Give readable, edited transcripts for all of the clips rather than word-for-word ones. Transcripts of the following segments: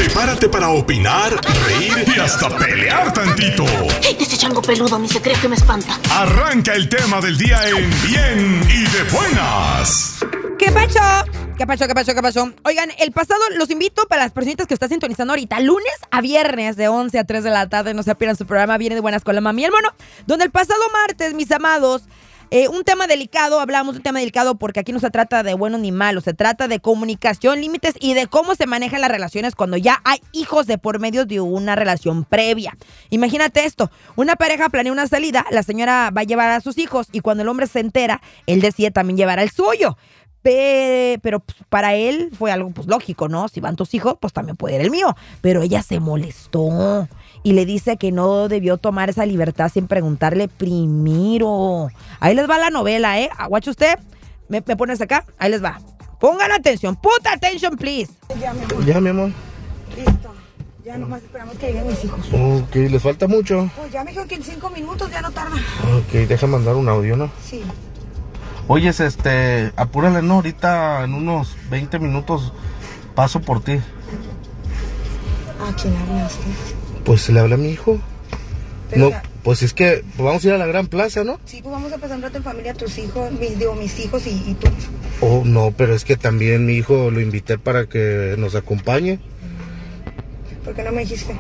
Prepárate para opinar, reír y hasta pelear tantito. Ese chango peludo ni se cree que me espanta. Arranca el tema del día en Bien y de Buenas. ¿Qué pacho? ¿Qué pacho? Oigan, el pasado los invito para las personitas que están sintonizando ahorita, lunes a viernes de 11 a 3 de la tarde, no se pierdan su programa Bien y de Buenas con la mami y el mono, donde el pasado martes, mis amados, un tema delicado, hablamos de un tema delicado porque aquí no se trata de bueno ni malo, se trata de comunicación, límites y de cómo se manejan las relaciones cuando ya hay hijos de por medio de una relación previa. Imagínate esto, una pareja planea una salida, la señora va a llevar a sus hijos y cuando el hombre se entera, él decide también llevar al suyo. Pero pues, para él fue algo pues lógico, ¿no? Si van tus hijos, pues también puede ir el mío. Pero ella se molestó y le dice que no debió tomar esa libertad sin preguntarle primero. Ahí les va la novela, ¿eh? Aguache usted, me pones acá, ahí les va. Pongan atención, put attention, please. Ya, mi amor. Listo. Ya nomás esperamos que lleguen mis hijos. Ok, ¿les falta mucho? Pues ya me dijo que en 5 minutos ya no tarda. Ok, deja mandar un audio, ¿no? Sí. Oyes, apúrale, ¿no? Ahorita en unos 20 minutos paso por ti. ¿A quién hablaste? Pues le habla a mi hijo. Pero No, ya- pues es que vamos a ir a la gran plaza, ¿no? Sí, pues vamos a pasar un rato en familia, tus hijos, mis hijos y tú. Oh, no, pero es que también mi hijo lo invité para que nos acompañe. ¿Por qué no me dijiste?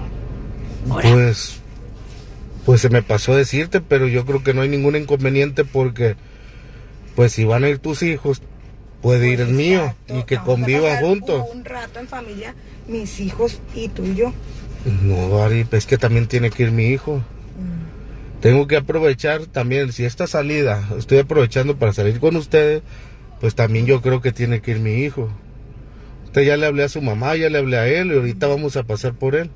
Pues se me pasó decirte, pero yo creo que no hay ningún inconveniente porque, pues si van a ir tus hijos, puede ir el mío Exacto. y que Vamos a convivan pasar juntos. Un rato en familia, mis hijos y tú y yo. No, Ari, es que también tiene que ir mi hijo. Tengo que aprovechar también, si esta salida estoy aprovechando para salir con ustedes, pues también yo creo que tiene que ir mi hijo. Usted ya le hablé a su mamá, ya le hablé a él y ahorita vamos a pasar por él.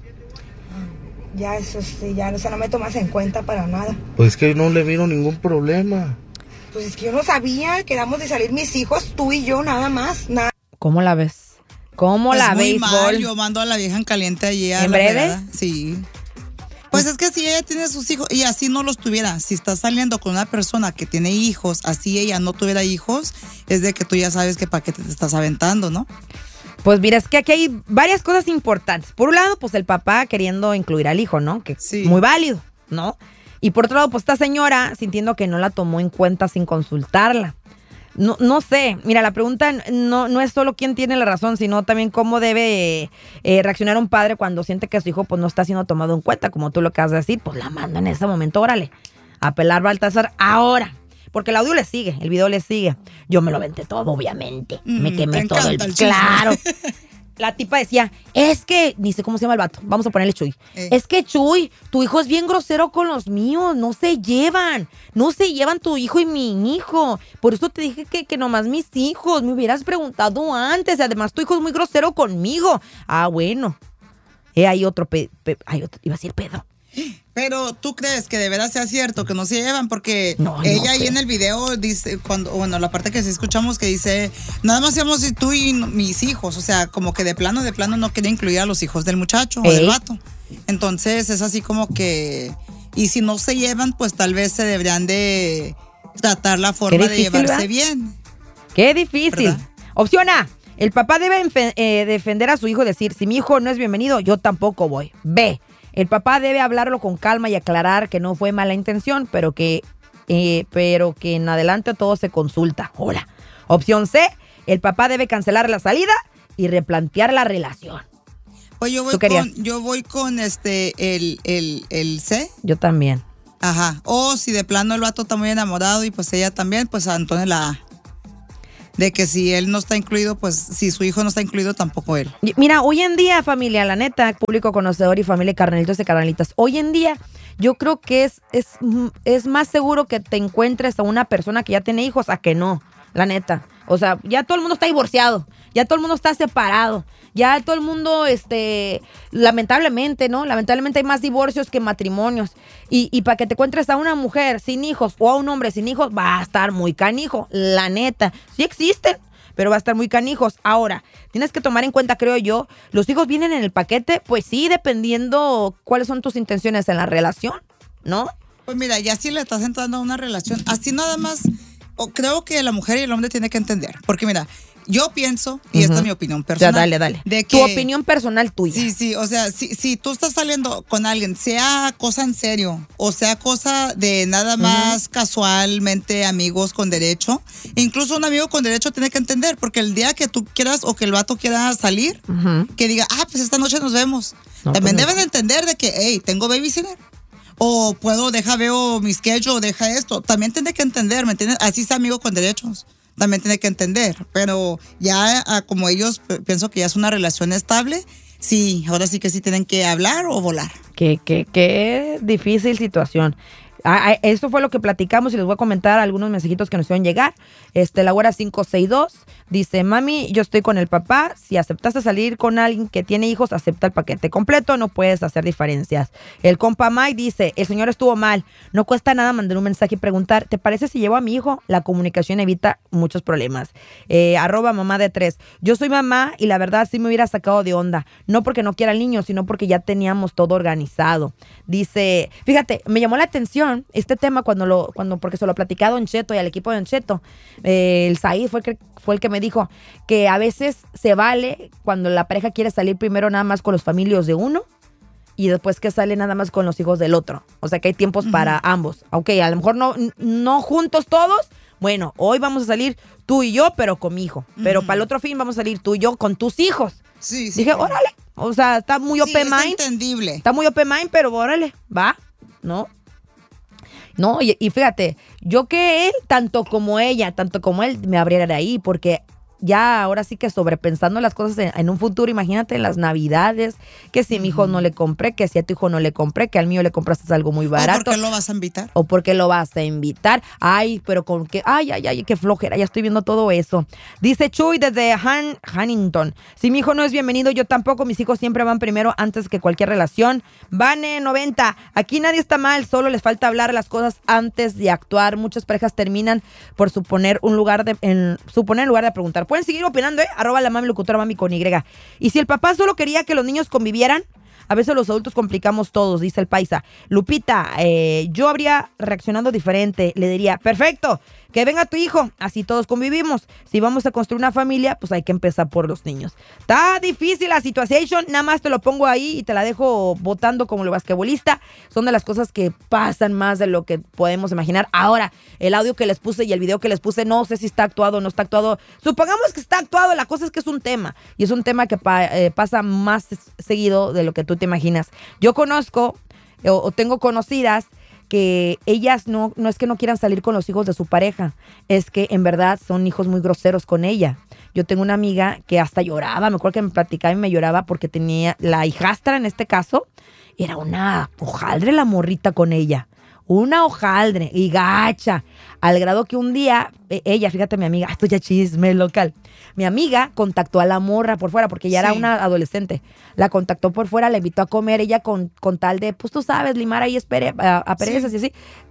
Ya eso sí, ya o sea, no me tomas en cuenta para nada. Pues es que no le vino ningún problema. Pues es que yo no sabía, quedamos de salir mis hijos, tú y yo nada más, nada. ¿Cómo la ves? ¿Cómo la muy ves, mal, Bol? yo mando a la vieja en caliente allí a ¿En la breve? fregada. Sí. Pues es que si ella tiene sus hijos y así no los tuviera, si estás saliendo con una persona que tiene hijos, así ella no tuviera hijos, es de que tú ya sabes que para qué te estás aventando, ¿no? Pues mira, es que aquí hay varias cosas importantes. Por un lado, pues el papá queriendo incluir al hijo, ¿no? Que Sí. muy válido, ¿no? Y por otro lado, pues esta señora sintiendo que no la tomó en cuenta sin consultarla. No sé, mira, la pregunta no es solo quién tiene la razón, sino también cómo debe reaccionar un padre cuando siente que su hijo pues no está siendo tomado en cuenta, como tú lo acabas de decir, pues la manda en ese momento, órale, a pelar Baltasar ahora. Porque el audio le sigue, el video le sigue. Yo me lo aventé todo, obviamente. Me quemé te todo el... encanta el chisme. Claro. La tipa decía, es que, ni sé cómo se llama el vato, vamos a ponerle Chuy. Es que Chuy, tu hijo es bien grosero con los míos, no se llevan tu hijo y mi hijo. Por eso te dije que nomás mis hijos, me hubieras preguntado antes, además tu hijo es muy grosero conmigo. Ah, bueno. Hay otro, iba a decir pedo. Pero tú crees que de veras sea cierto que no se llevan, porque No, ella no ahí creo. en el video dice, la parte que sí escuchamos que dice, nada más íbamos tú y mis hijos, o sea, como que de plano no quería incluir a los hijos del muchacho o del vato. Entonces es así como que, y si no se llevan, pues tal vez se deberían de tratar la forma de difícil, llevarse ¿verdad? bien. Qué difícil. ¿Verdad? Opción A, el papá debe defender a su hijo y decir, si mi hijo no es bienvenido, yo tampoco voy. B, el papá debe hablarlo con calma y aclarar que no fue mala intención, pero que en adelante todo se consulta. Hola. Opción C, el papá debe cancelar la salida y replantear la relación. Pues yo ¿Tú querías? voy con el C. Yo también. Ajá. O si de plano el vato está muy enamorado y pues ella también, pues entonces la A. De que si él no está incluido, pues si su hijo no está incluido, tampoco él. Mira, hoy en día, familia, la neta, público conocedor y familia carnalitos y carnalitas, hoy en día yo creo que es más seguro que te encuentres a una persona que ya tiene hijos a que no, la neta. O sea, ya todo el mundo está divorciado, ya todo el mundo está separado, ya todo el mundo, lamentablemente, ¿no? Lamentablemente hay más divorcios que matrimonios. Y para que te encuentres a una mujer sin hijos o a un hombre sin hijos, va a estar muy canijo, la neta. Sí existen, pero va a estar muy canijos. Ahora, tienes que tomar en cuenta, creo yo, los hijos vienen en el paquete, pues sí, dependiendo cuáles son tus intenciones en la relación, ¿no? Pues mira, ya si le estás entrando a una relación, así nada más, creo que la mujer y el hombre tienen que entender. Porque mira, yo pienso, y esta es mi opinión personal. Ya, dale. De que, tu opinión personal tuya. Sí, o sea, si tú estás saliendo con alguien, sea cosa en serio, o sea cosa de nada más casualmente amigos con derecho, incluso un amigo con derecho tiene que entender, porque el día que tú quieras o que el vato quiera salir, que diga, pues esta noche nos vemos. No, También pues, deben de entender de que, hey, tengo babysitter. O veo mi schedule, deja esto. También tiene que entender, ¿me entiendes? Así sea amigo con derechos. También tiene que entender. Pero ya como ellos, pienso que ya es una relación estable. Sí, ahora sí que sí tienen que hablar o volar. Qué difícil situación. Esto fue lo que platicamos y les voy a comentar algunos mensajitos que nos hicieron llegar. La güera 562 dice, mami, yo estoy con el papá. Si aceptaste salir con alguien que tiene hijos, acepta el paquete completo. No puedes hacer diferencias. El compa Mike dice, el señor estuvo mal. No cuesta nada mandar un mensaje y preguntar, ¿te parece si llevo a mi hijo? La comunicación evita muchos problemas. @mamá de 3. Yo soy mamá y la verdad sí me hubiera sacado de onda. No porque no quiera al niño, sino porque ya teníamos todo organizado. Dice, fíjate, me llamó la atención este tema porque se lo platicé a Don Cheto y al equipo de Don Cheto. El Said fue el que me dijo que a veces se vale cuando la pareja quiere salir primero nada más con los familiares de uno y después que sale nada más con los hijos del otro. O sea que hay tiempos para ambos. Ok, a lo mejor no juntos todos. Bueno, hoy vamos a salir tú y yo, pero con mi hijo. Pero para el otro fin vamos a salir tú y yo con tus hijos. Sí. Dije, órale. O sea, está muy open mind. Es entendible. Está muy open mind, pero órale, va, ¿no? No, y fíjate, yo que él, tanto como ella, tanto como él, me abriera de ahí, porque ya ahora sí que sobrepensando las cosas en un futuro, imagínate en las Navidades, que si a mi hijo no le compré, que si a tu hijo no le compré, que al mío le compraste algo muy barato. ¿O por qué lo vas a invitar? O porque lo vas a invitar. Ay, pero con qué, ay, qué flojera, ya estoy viendo todo eso. Dice Chuy desde Huntington, si mi hijo no es bienvenido, yo tampoco, mis hijos siempre van primero antes que cualquier relación. Vane 90, aquí nadie está mal, solo les falta hablar las cosas antes de actuar. Muchas parejas terminan por suponer en lugar de preguntar. Pueden seguir opinando, @la mami locutora mami con Y. Y si el papá solo quería que los niños convivieran, a veces los adultos complicamos todos, dice el paisa. Lupita, yo habría reaccionado diferente. Le diría, perfecto, que venga tu hijo, así todos convivimos. Si vamos a construir una familia, pues hay que empezar por los niños. Está difícil la situación, nada más te lo pongo ahí y te la dejo votando como el basquetbolista. Son de las cosas que pasan más de lo que podemos imaginar. Ahora, el audio que les puse y el video que les puse, no sé si está actuado o no está actuado. Supongamos que está actuado, la cosa es que es un tema. Y es un tema que pasa más seguido de lo que tú te imaginas. Yo conozco o tengo conocidas que ellas no es que no quieran salir con los hijos de su pareja, es que en verdad son hijos muy groseros con ella. Yo tengo una amiga que hasta lloraba, me acuerdo que me platicaba y me lloraba porque tenía la hijastra, en este caso, era una hojaldre la morrita con ella. Una hojaldre y gacha, al grado que un día, ella, fíjate mi amiga, esto ya chisme local, mi amiga contactó a la morra por fuera, porque ella era una adolescente, la contactó por fuera, la invitó a comer, ella con tal de, pues tú sabes, limar ahí a perezas y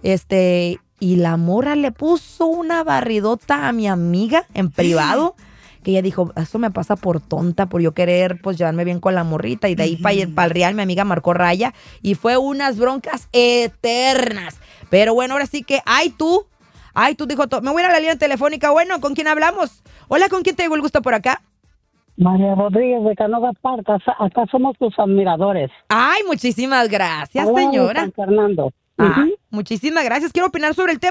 así, y la morra le puso una barridota a mi amiga en privado, que ella dijo, eso me pasa por tonta, por yo querer pues llevarme bien con la morrita, y de ahí para el real mi amiga marcó raya, y fue unas broncas eternas. Pero bueno, ahora sí que, tú dijo, me voy a ir a la línea telefónica. Bueno, ¿con quién hablamos? Hola, ¿con quién tengo el gusto por acá? María Rodríguez de Canoga Park, acá somos tus admiradores. Ay, muchísimas gracias, señora. San Fernando. Muchísimas gracias. ¿Quiero opinar sobre el tema?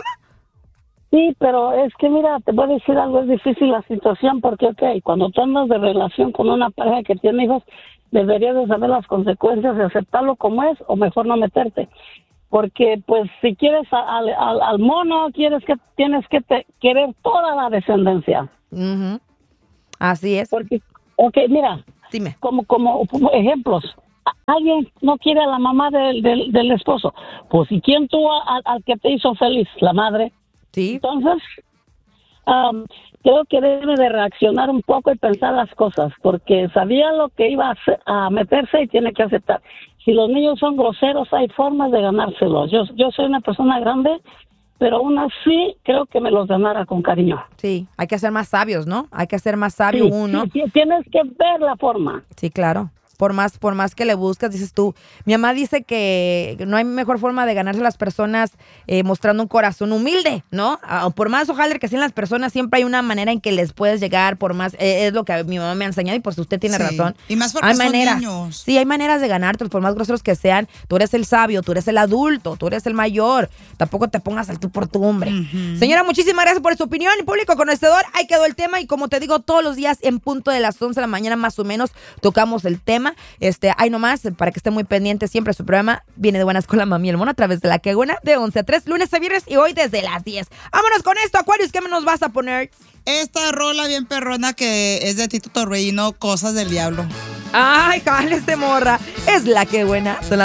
Sí, pero es que mira, te voy a decir algo, es difícil la situación porque, cuando tú andas de relación con una pareja que tiene hijos, deberías de saber las consecuencias de aceptarlo como es o mejor no meterte. Porque, pues, si quieres al mono, tienes que querer toda la descendencia. Así es. Porque, mira, dime. Como ejemplos, alguien no quiere a la mamá del esposo. Pues, ¿y quién tuvo al que te hizo feliz? La madre. Sí. Entonces, creo que debe de reaccionar un poco y pensar las cosas, porque sabía lo que iba a meterse y tiene que aceptar. Si los niños son groseros, hay formas de ganárselos. Yo soy una persona grande, pero aún así creo que me los ganara con cariño. Sí, hay que ser más sabios, ¿no? Hay que ser más sabio uno. Sí, tienes que ver la forma. Sí, claro. Por más que le buscas, dices tú. Mi mamá dice que no hay mejor forma de ganarse a las personas mostrando un corazón humilde, ¿no? Por más ojalá que sean las personas, siempre hay una manera en que les puedes llegar, por más, es lo que mi mamá me ha enseñado y pues usted tiene razón. Y más porque hay son maneras, niños. Sí, hay maneras de ganarte, por más groseros que sean. Tú eres el sabio, tú eres el adulto, tú eres el mayor. Tampoco te pongas al tú por tu hombre. Señora, muchísimas gracias por su opinión. Público conocedor, ahí quedó el tema y como te digo, todos los días en punto de las 11 de la mañana más o menos tocamos el tema. Ahí nomás, para que esté muy pendiente siempre su programa Viene de Buenas con la Mami y el Mono a través de La Que Buena de 11 a 3, lunes a viernes y hoy desde las 10. Vámonos con esto, Aquarius, ¿qué nos vas a poner? Esta rola bien perrona que es de Tito Torreino, Cosas del Diablo. Ay, jales de morra, es La Que Buena. Son